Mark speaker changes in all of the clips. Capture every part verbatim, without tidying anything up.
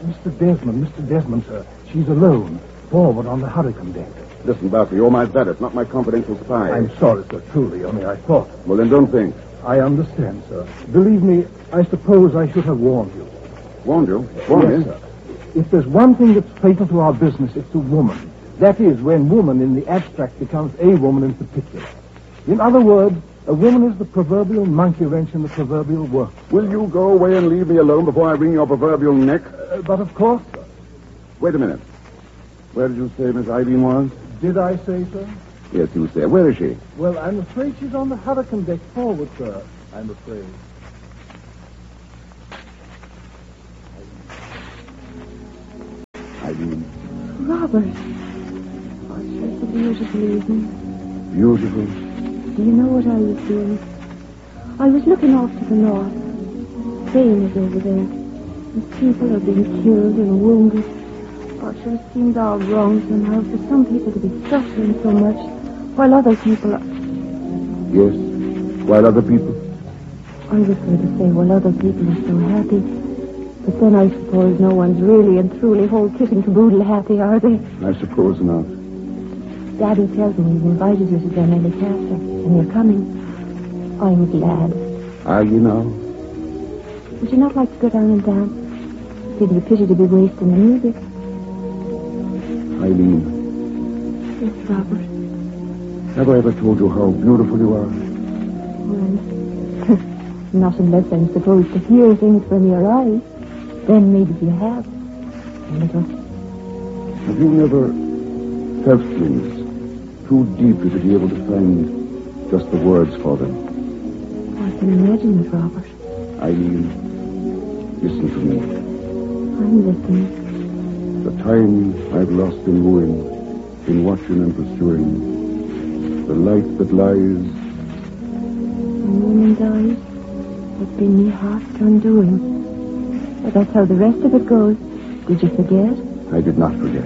Speaker 1: Mister Desmond, Mister Desmond, sir. She's alone, forward on the hurricane deck.
Speaker 2: Listen, Barker, you're my Barrett, not my confidential spy.
Speaker 1: I'm sorry, sir, truly, only I thought.
Speaker 2: Well, then don't think.
Speaker 1: I understand, sir. Believe me, I suppose I should have warned you.
Speaker 2: Warned you? Warned
Speaker 1: yes,
Speaker 2: me?
Speaker 1: Sir. If there's one thing that's fatal to our business, it's a woman. That is, when woman in the abstract becomes a woman in particular. In other words, a woman is the proverbial monkey wrench in the proverbial work.
Speaker 2: Will you go away and leave me alone before I wring your proverbial neck?
Speaker 1: Uh, but of course, sir.
Speaker 2: Wait a minute. Where did you say Miss Eileen was?
Speaker 1: Did I say so?
Speaker 2: Yes, you said. Where is she?
Speaker 1: Well, I'm afraid she's on the hurricane deck forward, sir. I'm afraid.
Speaker 2: Eileen.
Speaker 3: Robert. Oh, it's a beautiful evening.
Speaker 2: Beautiful.
Speaker 3: Do you know what I was doing? I was looking off to the north. Spain is over there. And people are being killed and wounded. Oh, it sure seems all wrong somehow for some people to be suffering so much, while other people are...
Speaker 2: Yes, while other people?
Speaker 3: I was going to say, while other people are so happy. But then I suppose no one's really and truly whole kit and caboodle happy, are they?
Speaker 2: I suppose not.
Speaker 3: Daddy tells me he's invited you to Donnelly Castle, and you're coming. I'm glad.
Speaker 2: Are you now?
Speaker 3: Would you not like to go down and dance? It'd be a pity to be wasting the music.
Speaker 2: Eileen.
Speaker 3: Yes, Robert.
Speaker 2: Have I ever told you how beautiful you are?
Speaker 3: Well, not unless I'm supposed to hear things from your eyes. Then maybe you have. A little.
Speaker 2: Have you never felt things too deeply to be able to find just the words for them?
Speaker 3: I can imagine it, Robert.
Speaker 2: Eileen, listen to me.
Speaker 3: I'm listening.
Speaker 2: The time I've lost in wooing, in watching and pursuing, the light that lies.
Speaker 3: When woman dies, it's been me heart's undoing. But that's how the rest of it goes. Did you forget?
Speaker 2: I did not forget.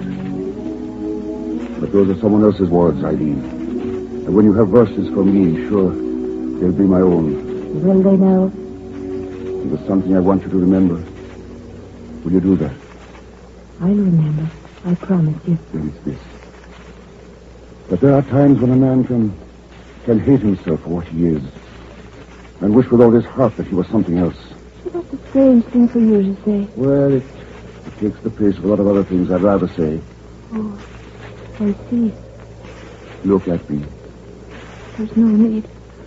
Speaker 2: But those are someone else's words, Eileen. And when you have verses for me, sure, they'll be my own.
Speaker 3: Will they now?
Speaker 2: There's something I want you to remember. Will you do that?
Speaker 3: I'll remember. I promise you.
Speaker 2: Then it's this. That there are times when a man can can hate himself for what he is, and wish with all his heart that he was something else.
Speaker 3: That's a strange thing for you to say.
Speaker 2: Well, it, it takes the place of a lot of other things I'd rather say.
Speaker 3: Oh, I see.
Speaker 2: Look at me.
Speaker 3: There's no need.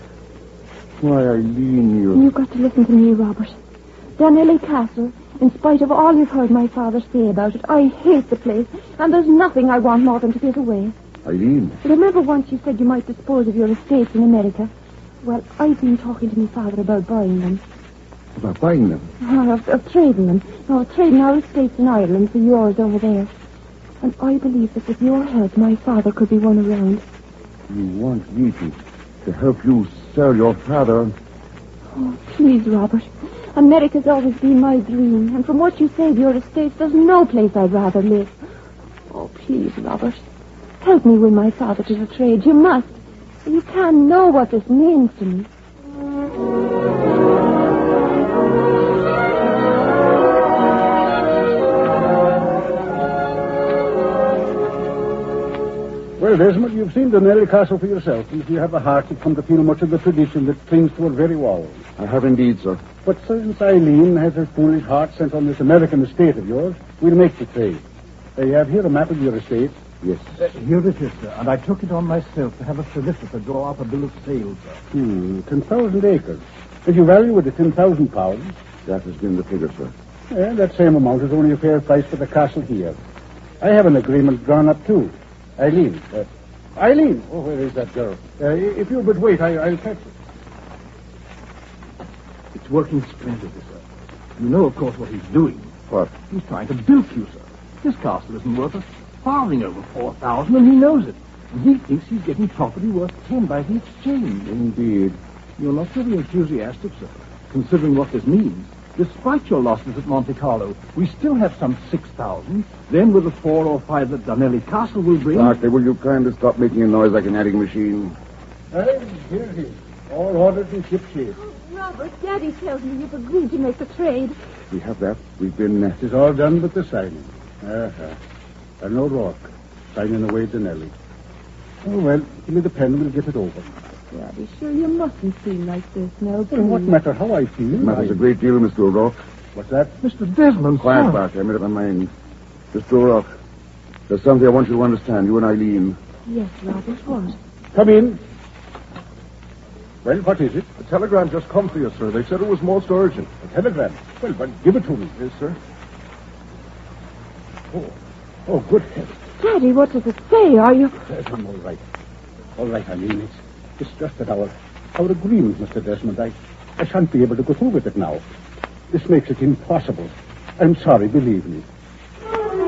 Speaker 2: Why, Eileen, you...
Speaker 3: You've got to listen to me, Robert. Donnelly Castle, in spite of all you've heard my father say about it, I hate the place, and there's nothing I want more than to get away.
Speaker 2: Eileen.
Speaker 3: Remember once you said you might dispose of your estates in America? Well, I've been talking to my father about buying them.
Speaker 2: About buying them?
Speaker 3: Oh, of, of trading them. No, trading our estates in Ireland for yours over there. And I believe that with your help, my father could be won around.
Speaker 2: You want me to, to help you sell your father?
Speaker 3: Oh, please, Robert. America's always been my dream, and from what you say of your estates, there's no place I'd rather live. Oh, please, Robert. Help me win my father to the trade. You must. You can't know what this means to me.
Speaker 4: Well, Desmond, you've seen Donnelly Castle for yourself, and if you have a heart, you've come to feel much of the tradition that clings to our very walls.
Speaker 2: I have indeed, sir.
Speaker 4: But since Eileen has her foolish heart set on this American estate of yours, we'll make the trade. Uh, you have here a map of your estate.
Speaker 2: Yes.
Speaker 1: Uh, here it is, sir, and I took it on myself to have a solicitor draw up a bill of sale, sir.
Speaker 4: Hmm, ten thousand acres. If you value it at ten thousand pounds...
Speaker 2: That has been the figure, sir.
Speaker 4: Yeah, that same amount is only a fair price for the castle here. I have an agreement drawn up, too. Eileen. Uh, Eileen! Oh, where is that girl? Uh, if you'll but wait, I, I'll catch it.
Speaker 1: It's working splendidly, sir. You know, of course, what he's doing.
Speaker 2: What?
Speaker 1: He's trying to bilk you, sir. This castle isn't worth a farthing over four thousand, and he knows it. And he thinks he's getting property worth ten by the exchange.
Speaker 2: Indeed.
Speaker 1: You're not very enthusiastic, sir, considering what this means. Despite your losses at Monte Carlo, we still have some six thousand. Then with the four or five that Donnelly Castle will bring...
Speaker 2: Barclay, will you kindly stop making a noise like an adding machine?
Speaker 4: Hey, here it is. All ordered and ship shape.
Speaker 3: Oh, Robert, Daddy tells me you've agreed to make the trade.
Speaker 2: We have that. We've been... Uh,
Speaker 4: It's all done but the signing. Uh-huh. And O'Rourke signing away Denelli. Oh, well, give me the pen and we'll get it over.
Speaker 3: Daddy, sure you mustn't feel like this now,
Speaker 4: Well, what
Speaker 3: please.
Speaker 4: matter how I feel?
Speaker 2: it matters
Speaker 4: I-
Speaker 2: a great deal, Mister O'Rourke.
Speaker 4: What's that?
Speaker 1: Mister Desmond,
Speaker 2: Quiet,
Speaker 1: son.
Speaker 2: Bart. I made up my mind. Mister O'Rourke, there's something I want you to understand, you and Eileen.
Speaker 3: Yes, Robert, what?
Speaker 4: Come in. Well, what is it?
Speaker 5: A telegram just come for you, sir. They said it was most urgent.
Speaker 4: A telegram. Well, but give it to me.
Speaker 5: Yes, sir.
Speaker 4: Oh, oh good heavens.
Speaker 3: Daddy, what does it say? Are you...
Speaker 4: Yes, I'm all right. All right, I mean, it's, it's just that our, our agreement, Mister Desmond, I, I shan't be able to go through with it now. This makes it impossible. I'm sorry, believe me.